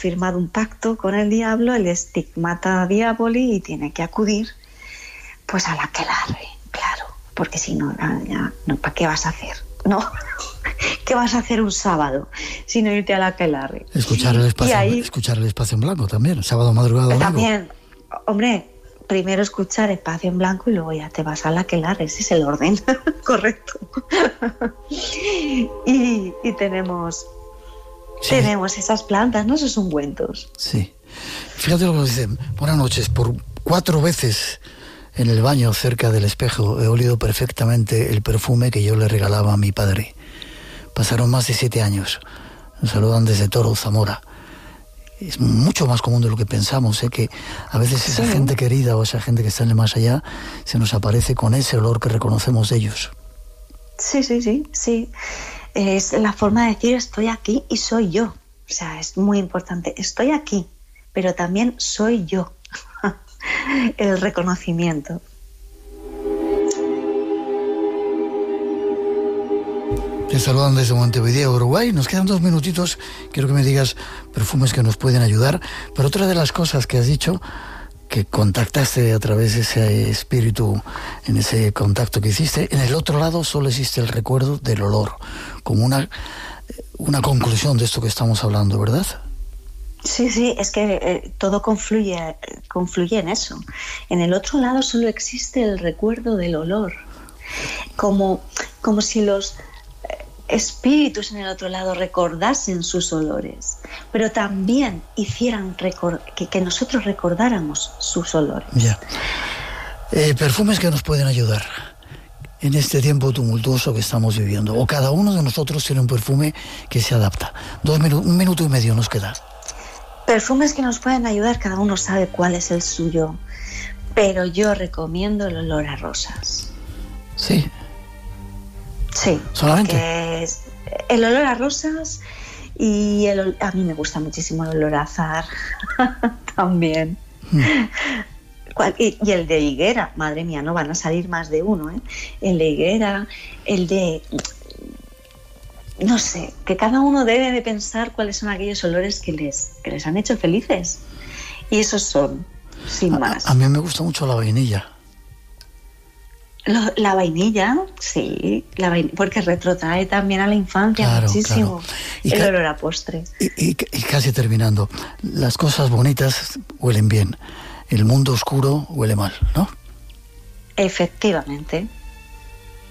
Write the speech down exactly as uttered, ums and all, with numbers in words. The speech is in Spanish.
firmado un pacto con el diablo, el stigmata diaboli, y tiene que acudir pues a la aquelarre, claro, porque si no, ya, no, ¿para qué vas a hacer? No, ¿qué vas a hacer un sábado si no irte a la aquelarre? Escuchar el espacio, ahí, escuchar el espacio en blanco también, sábado madrugada domingo. También, hombre, primero escuchar espacio en blanco y luego ya te vas a la aquelarre, ese es el orden correcto. y, y tenemos, sí. tenemos esas plantas, ¿no? Esos ungüentos. Sí. Fíjate lo que nos dicen. Buenas noches. Por cuatro veces en el baño cerca del espejo he olido perfectamente el perfume que yo le regalaba a mi padre. Pasaron más de siete años. Nos saludan desde Toro, Zamora. Es mucho más común de lo que pensamos, ¿eh? Que a veces esa sí. gente querida o esa gente que está en el más allá se nos aparece con ese olor que reconocemos de ellos. Sí, sí, sí, sí. Es la forma de decir estoy aquí y soy yo. O sea, es muy importante. Estoy aquí, pero también soy yo. El reconocimiento. Te saludan desde Montevideo, Uruguay. Nos quedan dos minutitos. Quiero que me digas perfumes que nos pueden ayudar. Pero otra de las cosas que has dicho, que contactaste a través de ese espíritu, en ese contacto que hiciste, en el otro lado solo existe el recuerdo del olor, como una, una conclusión de esto que estamos hablando, ¿verdad? Sí, sí, es que eh, todo confluye, confluye en eso. En el otro lado solo existe el recuerdo del olor, como, como si los espíritus en el otro lado recordasen sus olores, pero también hicieran recor- que, que nosotros recordáramos sus olores. Ya. Eh, perfumes que nos pueden ayudar en este tiempo tumultuoso que estamos viviendo, o cada uno de nosotros tiene un perfume que se adapta. Dos minu- un minuto y medio nos queda. Perfumes que nos pueden ayudar, cada uno sabe cuál es el suyo, pero yo recomiendo el olor a rosas. Sí. Sí, solamente porque es el olor a rosas y el, a mí me gusta muchísimo el olor a azahar también. Mm. Y, y el de higuera, madre mía, no van a salir más de uno, ¿eh? El de higuera, el de... No sé, que cada uno debe de pensar cuáles son aquellos olores que les, que les han hecho felices. Y esos son, sin más. A, a mí me gusta mucho la vainilla. Lo, la vainilla, sí, la vainilla, porque retrotrae también a la infancia, claro, muchísimo. Claro. Y el ca- olor a postre. Y, y, y casi terminando, las cosas bonitas huelen bien, el mundo oscuro huele mal, ¿no? Efectivamente.